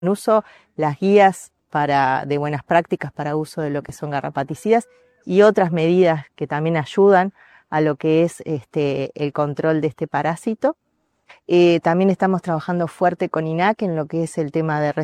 uso las guías de buenas prácticas para uso de lo que son garrapaticidas y otras medidas que también ayudan a lo que es el control de este parásito. También estamos trabajando fuerte con INAC en lo que es el tema de